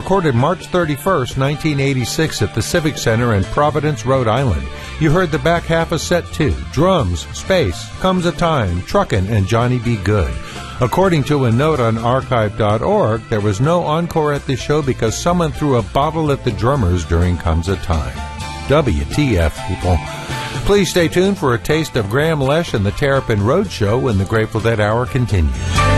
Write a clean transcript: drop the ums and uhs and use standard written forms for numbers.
recorded March 31st, 1986 at the Civic Center in Providence, Rhode Island. You heard the back half of set 2, drums, space, Comes a Time, Truckin', and Johnny B. Good. According to a note on archive.org, there was no encore at the show because someone threw a bottle at the drummers during Comes a Time. WTF, people. Please stay tuned for a taste of Graham Lesh and the Terrapin Road Show when the Grateful Dead Hour continues.